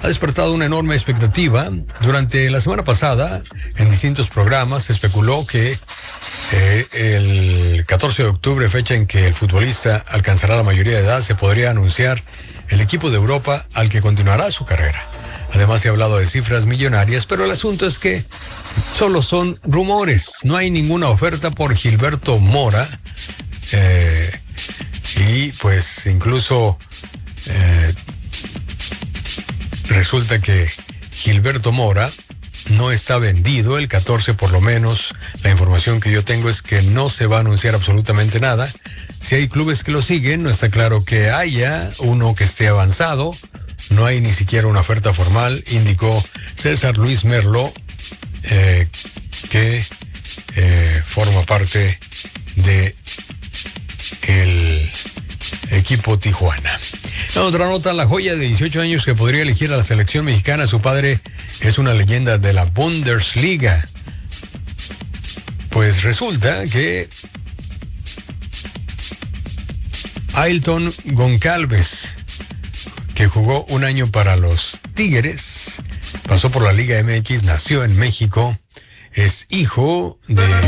ha despertado una enorme expectativa. Durante la semana pasada, en distintos programas, se especuló que el 14 de octubre, fecha en que el futbolista alcanzará la mayoría de edad, se podría anunciar el equipo de Europa al que continuará su carrera. Además, se ha hablado de cifras millonarias, pero el asunto es que solo son rumores. No hay ninguna oferta por Gilberto Mora. Y pues incluso resulta que Gilberto Mora no está vendido. El 14 por lo menos, la información que yo tengo es que no se va a anunciar absolutamente nada. Si hay clubes que lo siguen, no está claro que haya uno que esté avanzado. No hay ni siquiera una oferta formal, indicó César Luis Merlo, que forma parte de el equipo Tijuana. En otra nota, la joya de 18 años que podría elegir a la selección mexicana, su padre es una leyenda de la Bundesliga. Pues resulta que Ailton Goncalves, que jugó un año para los Tigres, pasó por la Liga MX, nació en México, es hijo de